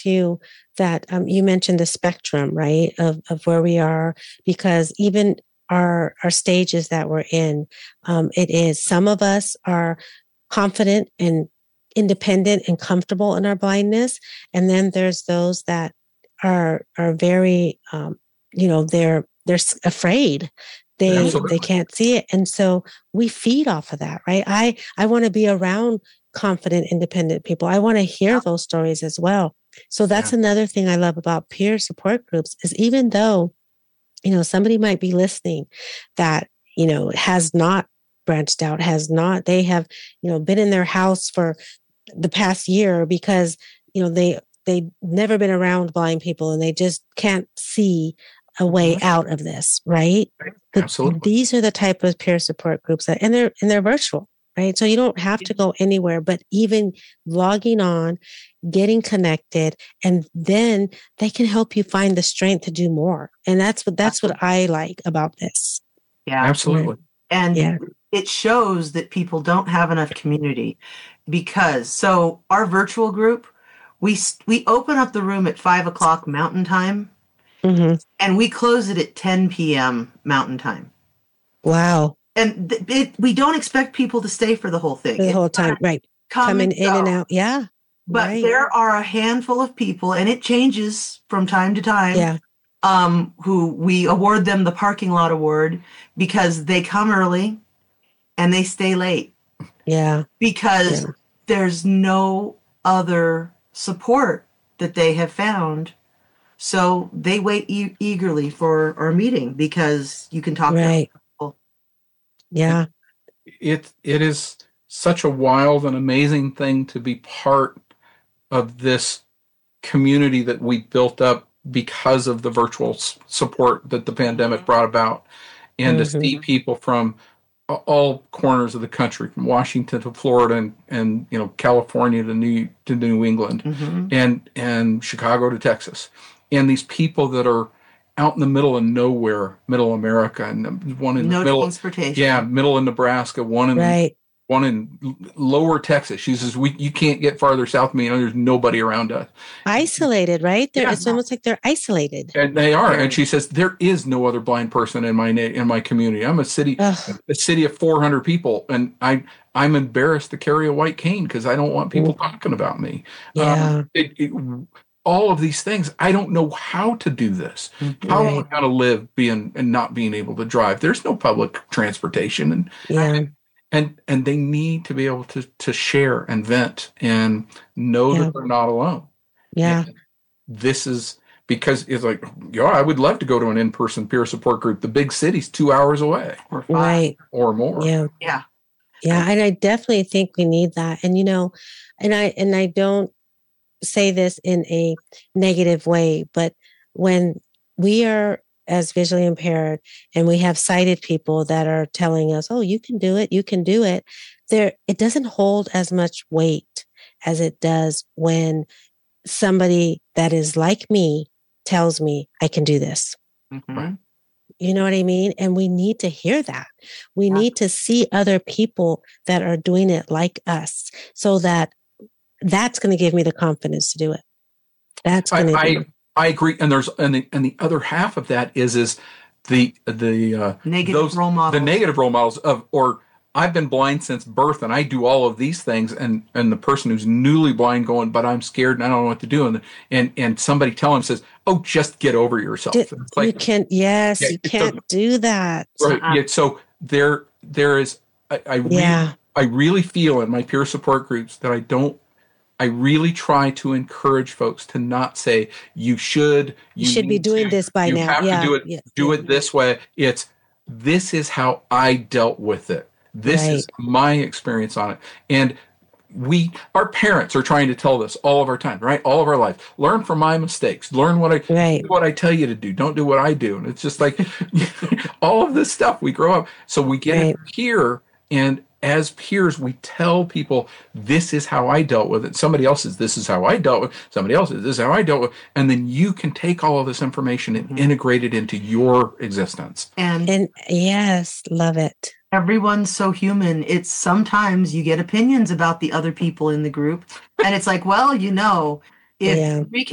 too that you mentioned the spectrum, right, of where we are, because even our stages that we're in, it is some of us are confident and independent and comfortable in our blindness, and then there's those that are very, they're afraid. They can't see it, and so we feed off of that, right? I want to be around confident, independent people. I want to hear those stories as well. So that's another thing I love about peer support groups is even though, somebody might be listening that, has not branched out, they have, been in their house for the past year because, they never been around blind people and they just can't see a way out of this, right? But Absolutely. these are the type of peer support groups and they're virtual, right? So you don't have to go anywhere, but even logging on, getting connected, and then they can help you find the strength to do more. And that's what I like about this. Yeah, absolutely. And it shows that people don't have enough community because so our virtual group, we open up the room at 5:00 Mountain Time, and we close it at 10 p.m. Mountain Time. Wow! And we don't expect people to stay for the whole thing. For the whole time, right? Coming in and out, yeah. But there are a handful of people, and it changes from time to time. Yeah. Who we award them the parking lot award because they come early and they stay late. Yeah. Because there's no other support that they have found. So they wait eagerly for our meeting because you can talk to people. Yeah. It is such a wild and amazing thing to be part of this community that we built up because of the virtual support that the pandemic brought about, and to see people from all corners of the country, from Washington to Florida and California to New England, and Chicago to Texas, and these people that are out in the middle of nowhere, middle America, and one in the middle, transportation, middle of Nebraska, one in lower Texas. She says, you can't get farther south of me. There's nobody around us. Isolated, right? It's almost like they're isolated. And they are. And she says, there is no other blind person in my community. I'm a city of 400 people. And I'm embarrassed to carry a white cane because I don't want people talking about me. Yeah. All of these things, I don't know how to do this. How am I going to live and not being able to drive? There's no public transportation. And they need to be able to share and vent and know that they're not alone. Yeah. And this is because it's like, I would love to go to an in-person peer support group. The big city's 2 hours away or 5 or more. Yeah. And I definitely think we need that. And, and I don't say this in a negative way, but when we are as visually impaired and we have sighted people that are telling us, oh, you can do it, it doesn't hold as much weight as it does when somebody that is like me tells me I can do this. You know what I mean? And we need to hear that. We need to see other people that are doing it like us, so that's going to give me the confidence to do it. That's going to I agree, and the other half of that is the negative role models. The negative role models or I've been blind since birth and I do all of these things, and the person who's newly blind going, but I'm scared and I don't know what to do, and somebody tell him, says, oh, just get over yourself. You can't do that. Right. Yeah. So there is I really feel in my peer support groups that I really try to encourage folks to not say you should be doing this by now. You have to do it this way. This is how I dealt with it. This is my experience on it. And our parents are trying to tell us all of our time, right? All of our life. Learn from my mistakes. Learn what I tell you to do. Don't do what I do. And it's just like all of this stuff we grow up. So we get it here, and as peers, we tell people, this is how I dealt with it. Somebody else's, this is how I dealt with it. Somebody else's, this is how I dealt with it. And then you can take all of this information and integrate it into your existence. And yes, love it. Everyone's so human. It's sometimes you get opinions about the other people in the group. And it's like, well, if